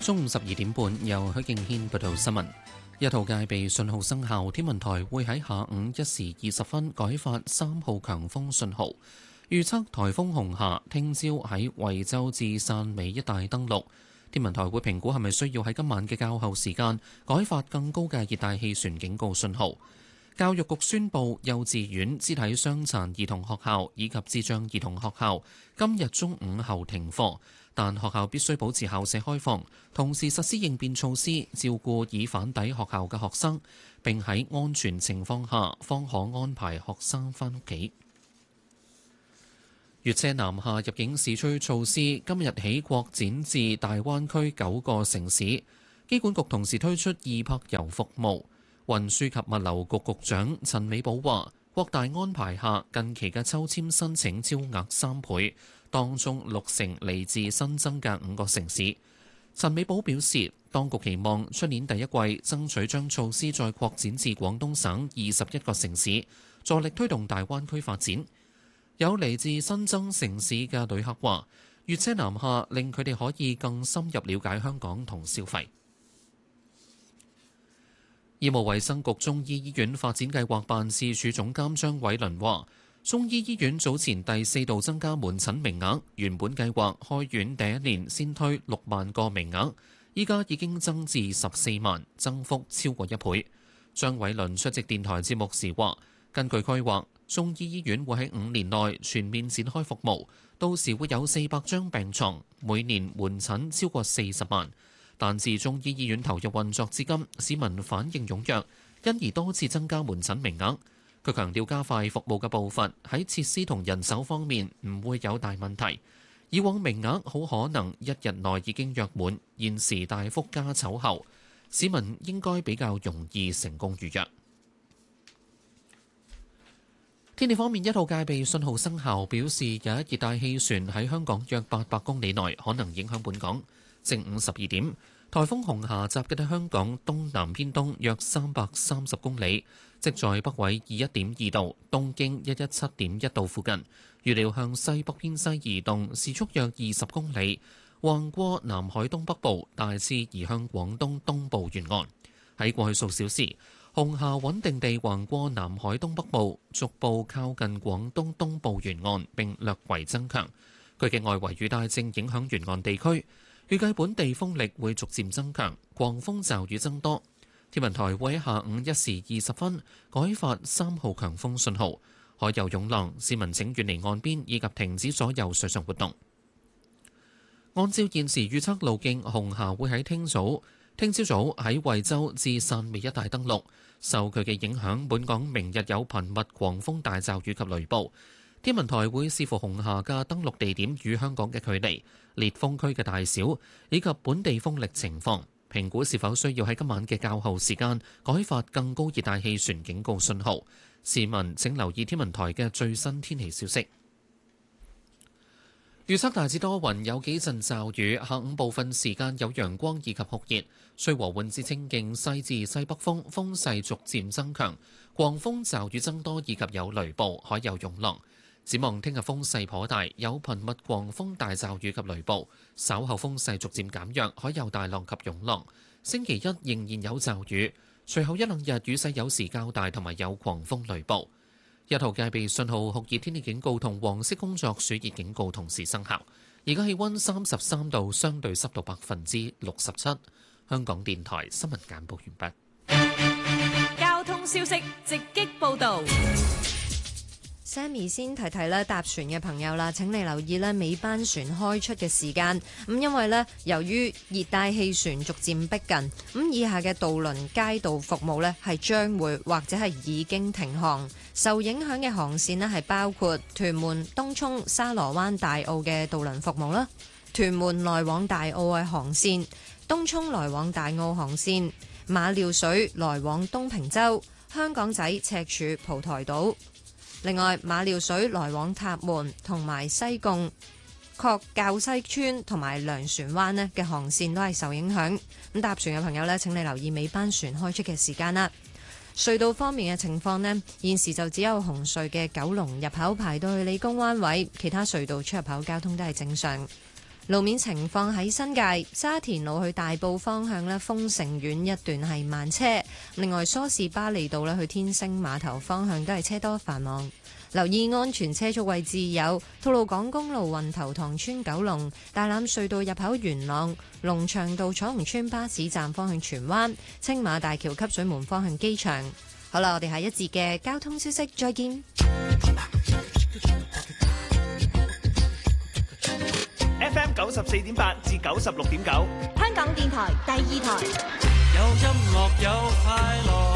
中午12點半，由許敬軒報道新聞。一號戒備信號生效，天文台會喺下午1時20分改發3號強風信號。預測颱風紅霞聽朝喺惠州至汕尾一帶登陸。天文台會評估係咪需要喺今晚嘅較後時間改發更高嘅熱帶氣旋警告信號。教育局宣布，幼稚園、肢體傷殘兒童學校以及智障兒童學校今日中午後停課，但學校必須保持校舍開放，同時實施應變措施，照顧已返抵學校嘅學生，並喺安全情況下方可安排學生返屋企。粵車南下入境試吹措施今日起擴展至大灣區9個城市。機管局同時推出易泊遊服務。運輸及物流局局長陳美寶話，擴大安排下，近期嘅抽籤申請超額3倍，當中60%嚟自新增嘅5個城市。陳美寶表示，當局期望出年第一季爭取將措施再擴展至廣東省21個城市，助力推動大灣區發展。有嚟自新增城市嘅旅客話，粵車南下令佢哋可以更深入了解香港同消費。醫務衛生局中醫醫院發展計劃辦事處總監張偉倫話，中醫醫院早前第4度增加門診名額，原本計劃開院第一年先推6萬個名額，依家已經增至14萬，增幅超過1倍。張偉倫出席電台節目時話，根據規劃，中醫醫院會喺5年內全面展開服務，到時會有400張病床，每年門診超過40萬。但自中醫醫院投入運作至今，市民反應踴躍，因而多次增加門診名額。佢強調加快服務嘅步伐，喺設施同人手方面唔會有大問題。以往名額好可能1日內已經約滿，現時大幅加籌後，市民應該比較容易成功預約。天氣方面，一號戒備信號生效，表示有一熱帶氣旋喺香港約800公里內可能影響本港。正午12點，颱風紅霞集結喺香港東南偏東約330公里，即在北緯21.2度、東經117.1度附近。預料向西北偏西移動，時速約20公里，橫過南海東北部，大致移向廣東東部沿岸。喺過去數小時，紅霞穩定地橫過南海東北部，逐步靠近廣東東部沿岸，並略為增強。佢嘅外圍雨帶正影響沿岸地區。預計本地風力會逐漸增強，狂風驟雨增多。天文台會喺下午1時20分改發3號強風信號，海有湧浪，市民請遠離岸邊以及停止所有水上活動。按照現時預測路徑，紅霞會喺聽朝早喺惠州至汕尾一帶登陸，受佢嘅影響，本港明日有頻密狂風大驟雨及雷暴。天文台會視乎紅霞嘅登陸地點與香港嘅距離、烈風區嘅大小以及本地風力情況，評估是否需要喺今晚嘅較後時間改發更高熱帶氣旋警告信號。市民請留意天文台嘅最新天氣消息。預測大致多雲，有幾陣驟雨，下午部分時間有陽光以及酷熱，吹和緩至清勁西至西北風，風勢逐漸增強，狂風驟雨增多以及有雷暴，海有湧浪。展望聽日風勢頗大，有頻密狂風大驟雨及雷暴，稍後風勢逐漸減弱，海有大浪及湧浪。星期一仍然有驟雨，隨後一兩日雨勢有時較大，同埋有狂風雷暴。一號戒備信號、酷熱天氣警告同黃色工作暑熱警告同時生效。而家氣溫33度，相對濕度67%。香港電台新聞簡報完畢。交通消息直擊報導。 Sammy 先提提咧搭船嘅朋友啦，請你留意咧尾班船開出嘅時間。因為咧由於熱帶氣旋逐漸逼近，以下嘅渡輪街道服務咧係將會或者係已經停航。受影響嘅航線咧係包括屯門、東涌、沙螺灣、大澳嘅渡輪服務啦，屯門來往大澳嘅航線，東涌來往大澳航線，馬料水來往東平洲、香港仔、赤柱、蒲台島。另外，馬料水來往塔門同埋西貢、確滘西村同埋糧船灣呢嘅航線都係受影響。咁搭船嘅朋友呢，請你留意尾班船開出嘅時間啦。隧道方面嘅情況呢，現時就只有紅隧嘅九龍入口排到去理工灣位，其他隧道出入口交通都係正常。 路面情況喺新界沙田路去大埔方向咧，豐城苑一段係慢車。另外，梳士巴利道咧去天星碼頭方向都係車多繁忙。留意安全車速位置有吐露港公路運頭塘村九龍、大欖隧道入口元朗、龍翔道彩虹村巴士站方向荃灣、青馬大橋汲水門方向機場。好啦，我哋下一節嘅交通消息再見。 FM 94.8至96.9， 香港電台第二台。 有音樂有快樂。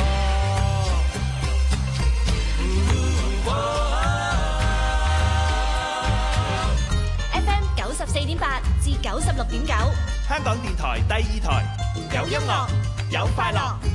FM 94.8至96.9， 香港電台第二台，有音樂有快樂。